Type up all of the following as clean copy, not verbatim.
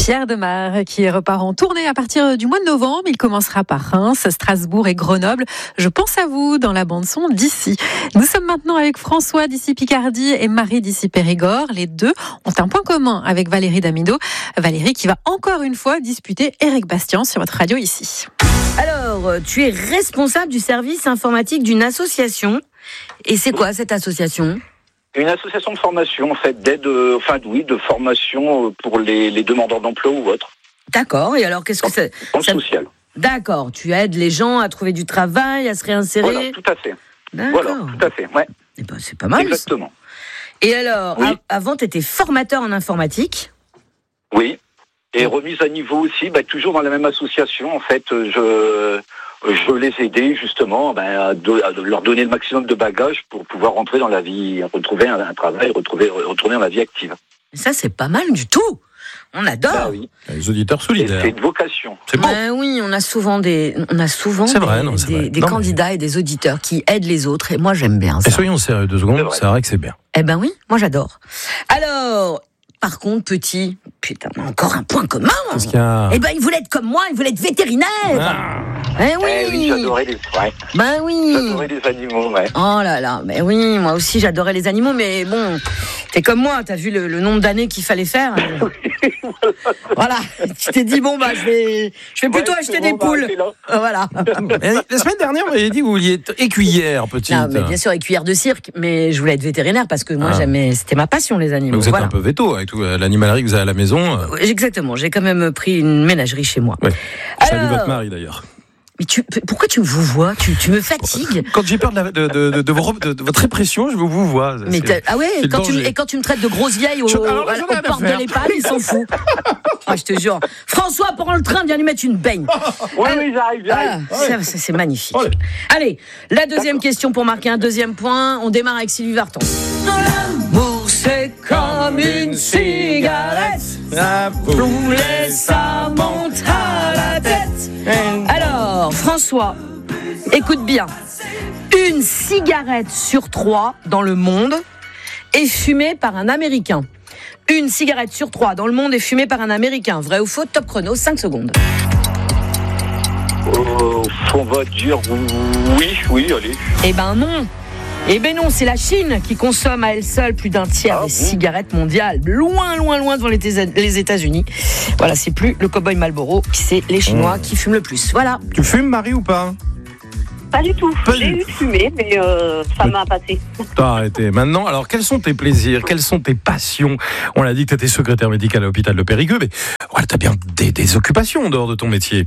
Pierre Demar qui repart en tournée à partir du mois de novembre. Il commencera par Reims, Strasbourg et Grenoble. Je pense à vous dans la bande-son d'ici. Nous sommes maintenant avec François d'ici Picardie et Marie d'ici Périgord. Les deux ont un point commun avec Valérie Damido. Valérie qui va encore une fois disputer Éric Bastien sur votre radio ici. Alors, tu es responsable du service informatique d'une association. Et c'est quoi cette association ? Une association de formation, en fait, d'aide, de formation pour les demandeurs d'emploi ou autres. D'accord, et alors qu'est-ce que c'est ? Dans le social. D'accord, tu aides les gens à trouver du travail, à se réinsérer. Voilà, tout à fait. D'accord. Voilà, tout à fait, ouais. Eh ben, c'est pas mal. Exactement. Et alors, oui. Avant, tu étais formateur en informatique. Oui, et remise à niveau aussi, toujours dans la même association, en fait, je les aidais justement à leur donner le maximum de bagages pour pouvoir rentrer dans la vie, retrouver un travail, retourner dans la vie active. Ça, c'est pas mal du tout. On adore. Oui. Les auditeurs solidaires. C'est une vocation. C'est bon. Oui, on a souvent des candidats et des auditeurs qui aident les autres, et moi j'aime bien ça. Et soyons sérieux 2 secondes, c'est vrai que c'est bien. Eh ben oui, moi j'adore. Alors, par contre, petit, putain, on a encore un point commun. Qu'est-ce qu'il y a ? Eh ben, il voulait être comme moi, il voulait être vétérinaire. Eh oui, j'adorais les. Ouais. J'adorais les animaux, ouais. Oh là là, mais oui, moi aussi j'adorais les animaux, mais bon, t'es comme moi, t'as vu le nombre d'années qu'il fallait faire. Voilà, tu t'es dit je vais plutôt acheter des poules. Voilà. La semaine dernière, vous m'avez dit que vous vouliez être écuyère, petite. Non, mais bien sûr, écuyère de cirque, mais je voulais être vétérinaire parce que moi c'était ma passion, les animaux. Mais vous êtes un peu veto avec tout l'animalerie que vous avez à la maison. Exactement, j'ai quand même pris une ménagerie chez moi. Oui. Salut votre mari d'ailleurs. Mais pourquoi tu me vous vois ? Tu me fatigues. Quand j'ai peur de votre répression, je vous vois. Mais quand tu me traites de grosse vieille aux portes de l'EHPAD, ils s'en foutent. Je te jure. François, prends le train, viens lui mettre une baigne. Oui, j'arrive. C'est magnifique. Allez, la deuxième question pour marquer un deuxième point. On démarre avec Sylvie Vartan. L'amour, c'est comme une cigarette. Ça brûle, ça monte à la tête. Alors, François, écoute bien. Une cigarette sur 3 dans le monde est fumée par un Américain. Une cigarette sur 3 dans le monde est fumée par un Américain. Vrai ou faux ? Top chrono, 5 secondes. On va dire oui, allez. Eh ben non, c'est la Chine qui consomme à elle seule plus d'un tiers des cigarettes mondiales. Loin devant les États-Unis. Voilà, c'est plus le cow-boy Marlboro, c'est les Chinois qui fument le plus. Voilà. Tu fumes, Marie, ou pas ? Pas du tout. J'ai eu de fumer, mais ça m'a passé. T'as arrêté. Maintenant, alors, quels sont tes plaisirs ? Quelles sont tes passions ? On l'a dit que tu étais secrétaire médicale à l'hôpital de Périgueux, mais voilà, tu as bien des occupations en dehors de ton métier.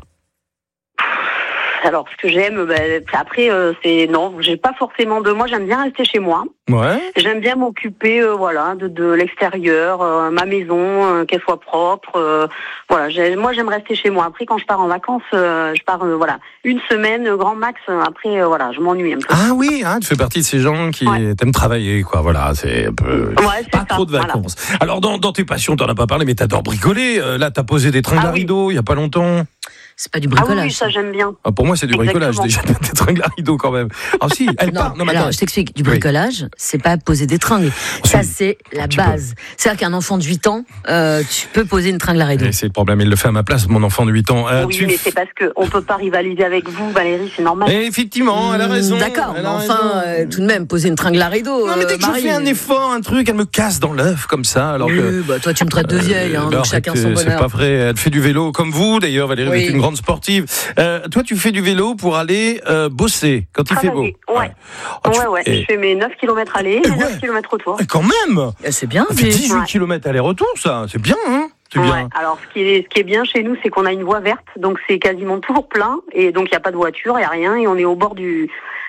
Alors, ce que j'aime, après, j'ai pas forcément moi, j'aime bien rester chez moi. Ouais. J'aime bien m'occuper, de l'extérieur, ma maison, qu'elle soit propre. Moi, j'aime rester chez moi. Après, quand je pars en vacances, je pars, une semaine, grand max. Après, je m'ennuie un peu. Ah oui, tu fais partie de ces gens qui t'aiment travailler, quoi. Voilà, c'est un peu pas trop de vacances. Voilà. Alors, dans tes passions, t'en as pas parlé, mais t'adores bricoler. Là, t'as posé des tringles à rideaux il y a pas longtemps. C'est pas du bricolage. Ah oui, ça j'aime bien. Pour moi, c'est du bricolage. Déjà, des tringles à rideaux quand même. Ah si, alors, je t'explique. Du bricolage, c'est pas poser des tringles. Ça, c'est la base. C'est-à-dire qu'un enfant de 8 ans, tu peux poser une tringle à rideaux. C'est le problème. Il le fait à ma place, mon enfant de 8 ans. Mais c'est parce qu'on peut pas rivaliser avec vous, Valérie, c'est normal. Et effectivement, elle a raison. D'accord, mais enfin, tout de même, poser une tringle à rideau. Non, mais dès que Marie, je fais un effort, un truc, elle me casse dans l'œuf comme ça. Alors que toi, tu me traites de vieille, donc chacun son bonheur. C'est pas vrai. Elle fait du vélo comme vous, d'ailleurs. Valérie est une grande sportive. Toi, tu fais du vélo pour aller bosser quand il fait beau. Ouais. Je fais mes 9 km aller et 9 km retour. Quand même. C'est bien. 18 km aller-retour, ça, c'est bien, hein. C'est bien. Alors, ce qui est bien chez nous, c'est qu'on a une voie verte, donc c'est quasiment toujours plein, et donc il n'y a pas de voiture, il n'y a rien, et on est au bord de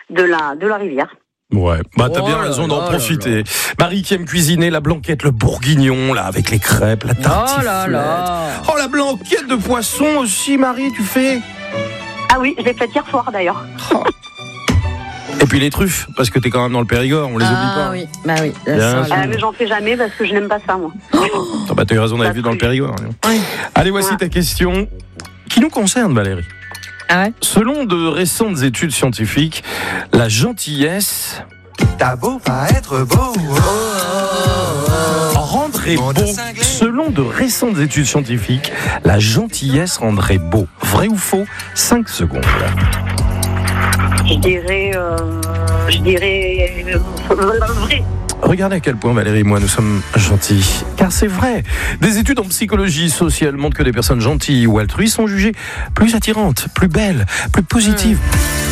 la rivière. Ouais, t'as bien raison d'en profiter. Marie qui aime cuisiner la blanquette, le bourguignon, là, avec les crêpes, la tartiflette. La blanquette de poisson aussi, Marie, tu fais ? Ah oui, je l'ai faite hier soir, d'ailleurs. Et puis les truffes, parce que t'es quand même dans le Périgord, on les oublie pas. Oui. Mais j'en fais jamais parce que je n'aime pas ça, moi. T'as eu raison d'aller vivre dans le Périgord. Oui. Allez, voici ta question qui nous concerne, Valérie. Ah ouais ? Selon de récentes études scientifiques, la gentillesse T'as beau pas être beau. Rendrait beau. Selon de récentes études scientifiques, la gentillesse rendrait beau. Vrai ou faux? 5 secondes. Je dirais vrai. Regardez à quel point Valérie et moi nous sommes gentils. Car c'est vrai, des études en psychologie sociale montrent que des personnes gentilles ou altruistes sont jugées plus attirantes, plus belles, plus positives.